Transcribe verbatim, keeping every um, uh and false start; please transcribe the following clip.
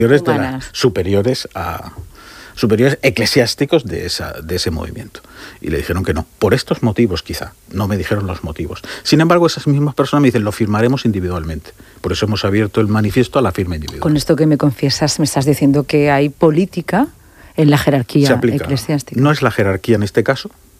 superiores, de la, superiores a superiores eclesiásticos de esa de ese movimiento, y le dijeron que no, por estos motivos quizá. No me dijeron los motivos. Sin embargo, esas mismas personas me dicen, lo firmaremos individualmente. Por eso hemos abierto el manifiesto a la firma individual. Con esto que me confiesas, me estás diciendo que hay política en la jerarquía eclesiástica. No es la jerarquía en este caso,